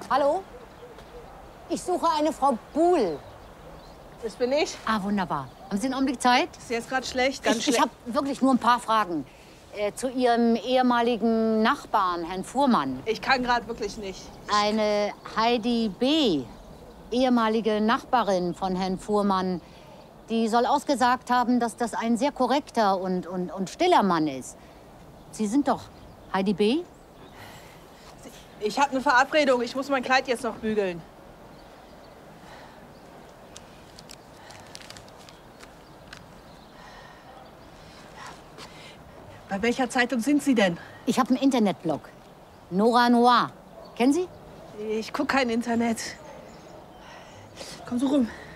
Hallo? Ich suche eine Frau Buhl. Das bin ich. Ah, wunderbar. Haben Sie einen Augenblick Zeit? Ist jetzt gerade schlecht, ganz schlecht. Ich habe wirklich nur ein paar Fragen. Zu Ihrem ehemaligen Nachbarn, Herrn Fuhrmann. Ich kann gerade wirklich nicht. Eine Heidi B., ehemalige Nachbarin von Herrn Fuhrmann, die soll ausgesagt haben, dass das ein sehr korrekter und stiller Mann ist. Sie sind doch Heidi B.? Ich habe eine Verabredung. Ich muss mein Kleid jetzt noch bügeln. Bei welcher Zeitung sind Sie denn? Ich habe einen Internetblog. Nora Noir. Kennen Sie? Ich gucke kein Internet. Komm so rum.